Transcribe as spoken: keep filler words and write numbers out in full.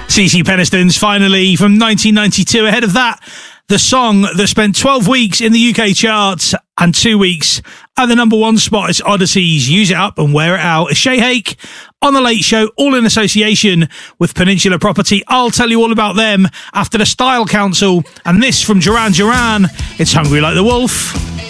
C C Peniston's Finally from nineteen ninety-two. Ahead of that, the song that spent twelve weeks in the U K charts and two weeks at the number one spot is Odyssey's Use It Up and Wear It Out. It's Shay Hake on The Late Show, all in association with Peninsula Property. I'll tell you all about them after the Style Council. And this from Duran Duran, it's Hungry Like the Wolf.